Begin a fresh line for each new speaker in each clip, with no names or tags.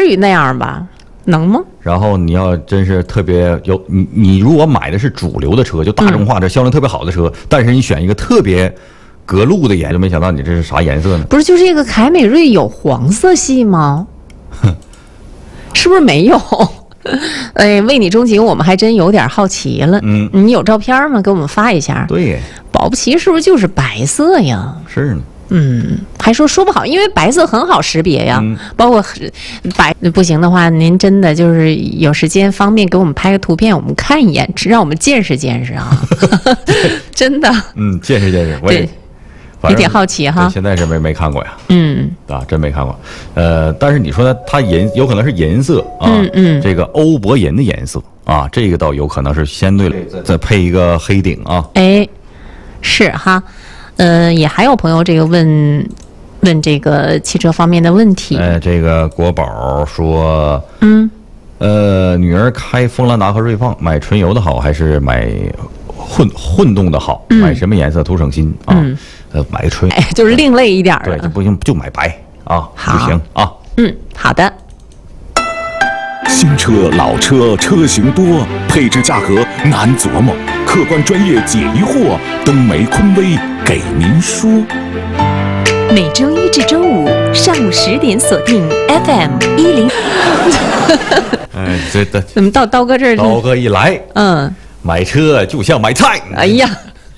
至于那样吧？能吗？
然后你要真是特别有你如果买的是主流的车，就大众化这销量特别好的车，但是你选一个特别隔路的颜色，没想到你这是啥颜色呢？
不是，就这个凯美瑞有黄色系吗？是不是没有？哎，为你钟情，我们还真有点好奇了。你有照片吗？给我们发一下。
对，
保不齐是不是就是白色呀？
是呢。
还说不好，因为白色很好识别呀。包括白不行的话，您真的就是有时间方便给我们拍个图片，我们看一眼，让我们见识见识啊！真的。
见识见识，我也。
也挺好奇哈，
现在是没看过呀，真没看过，但是你说它有可能是银色啊，这个欧泊银的颜色啊，这个倒有可能是相对再配一个黑顶啊，
是哈，也还有朋友这个问这个汽车方面的问题，
这个国宝说，女儿开锋兰达和锐放，买纯油的好还是买混动的好？买什么颜色图省心啊？买纯，
就是另类一点的，
对，就不行，就买白啊，就行啊。
好的。
新车老车车型多，配置价格难琢磨，客观专业解疑惑，东梅坤威给您说。
每周一至周五上午10点锁定 FM10。
怎么到刀哥这儿？
刀哥一来，买车就像买菜。
哎呀，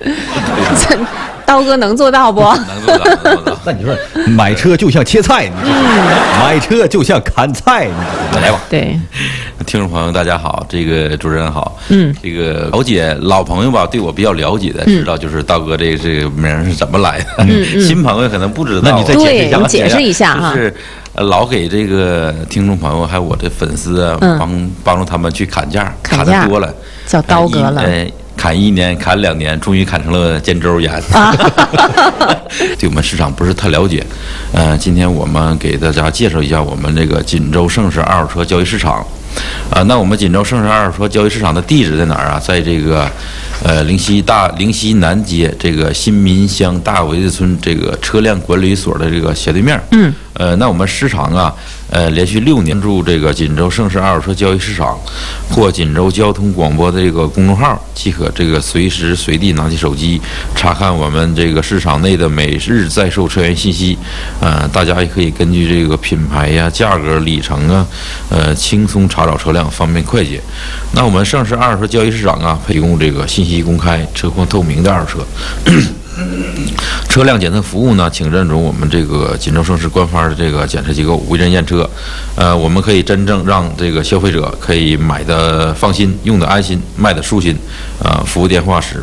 刀哥能做到不？
能做到。
那你说买车就像切菜，买车就像砍菜，你来吧。
对，
听众朋友大家好，这个主持人好。这个了解老朋友吧，对我比较了解的，知道就是刀哥这个名是怎么来的。新朋友可能不知道，
那你再解释一下。
你解释一下哈。
就是老给这个听众朋友还有我的粉丝啊，帮助他们去砍价，砍的多了，
叫刀哥了。
砍1年，砍2年，终于砍成了肩周炎。对我们市场不是太了解，今天我们给大家介绍一下我们这个锦州盛世二手车交易市场。那我们锦州盛世二手车交易市场的地址在哪儿啊？在这个灵溪南街这个新民乡大围子村这个车辆管理所的这个斜对面。那我们市场啊，连续6年驻这个锦州盛世二手车交易市场，或锦州交通广播的这个公众号，即可这个随时随地拿起手机查看我们这个市场内的每日在售车源信息。大家也可以根据这个品牌呀、价格、里程啊，轻松查找车辆，方便快捷。那我们盛世二手车交易市场啊，提供这个信息公开、车况透明的二手车。车辆检测服务呢，请认准我们这个锦州盛世官方的这个检测机构维珍验车。我们可以真正让这个消费者可以买的放心，用的安心，卖的舒心。服务电话是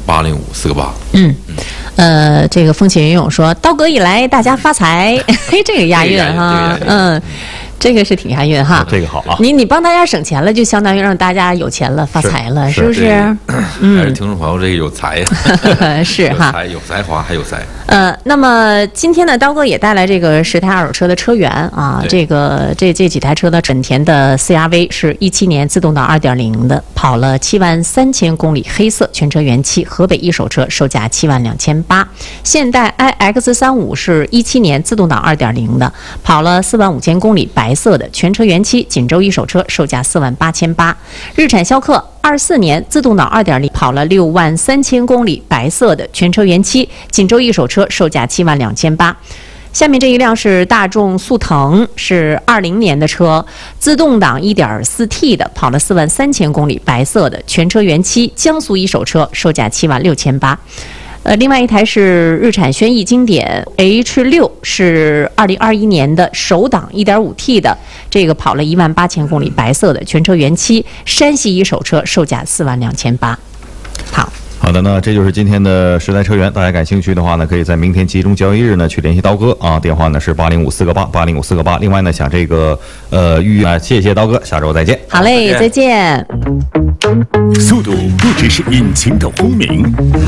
805-498。
这个风起云涌说，刀哥一来大家发财，嘿，这个押韵哈，这个是挺押韵哈，
这个好啊。
你帮大家省钱了，就相当于让大家有钱了，发财了，是不是？
还是听众朋友这个有才呀，
是哈，
有才华还有才。
那么今天呢，刀哥也带来这个10台二手车的车源啊，这几台车的本田的 CR-V 是17年自动挡2.0的，跑了73000公里，黑色，全车原漆，河北一手车，售价72800。现代 iX35 是17年自动挡2.0的，跑了45000公里，白色的，全车原漆，锦州一手车，售价48800。日产逍客24年自动挡2.0，跑了63000公里，白色的，全车原漆，锦州一手车，售价72800。下面这一辆是大众速腾，是20年的车，自动挡 1.4T 的，跑了43000公里，白色的，全车原漆，江苏一手车，售价76800。另外一台是日产轩逸经典 H6， 是2021年的手挡 1.5T 的，这个跑了18000公里，白色的，全车原漆，山西一手车，售价42800。
好的，那这就是今天的10台车源。大家感兴趣的话呢，可以在明天集中交易日呢去联系刀哥啊，电话呢是805-498-805-498。另外呢，想这个预约，谢谢刀哥，下周再见。
好嘞，再见。
速度不只是引擎的轰鸣，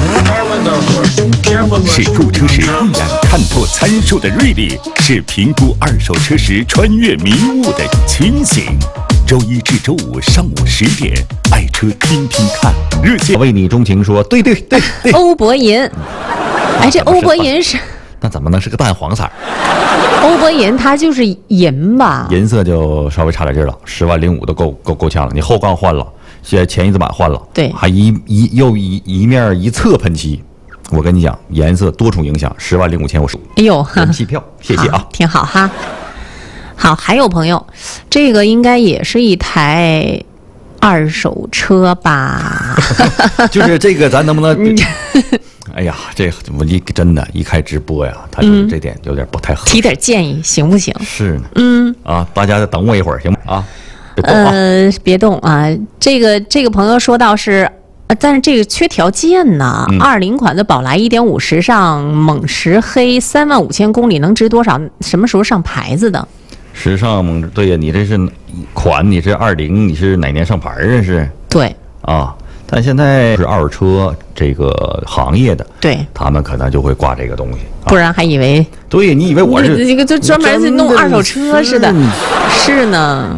是购车时一眼看破参数的锐利，是评估二手车时穿越迷雾的清醒。周一至周五上午10点，爱车听听看，热线
为你钟情说，对，
欧泊银，哎，这欧泊银是
那怎么能是个淡黄色？
欧泊银它就是银吧？
银色就稍微差点劲了，10.05万都够呛了。你后杠换了，现在前翼子板换了，
对，
还一面一侧喷漆。我跟你讲，颜色多重影响，10.05万我收。
哎呦，
人气票，谢谢啊，
挺好哈。好，还有朋友，这个应该也是一台二手车吧？
就是这个，咱能不能？哎呀，这我真的，一开直播呀，他就是这点有点不太合适。
提点建议行不行？
是呢，啊，大家再等我一会儿行吗？啊，
别动啊！这个朋友说到是。但是这个缺条件呢？20款的宝来1.5时尚猛石黑35000公里能值多少？什么时候上牌子的？
时尚猛对呀，你这是款，你是20，你是哪年上牌啊？是？
对
啊，但现在是二手车这个行业的，
对，
他们可能就会挂这个东西，
不然还以为
对你以为我是
这个就专门是弄二手车似的，是呢。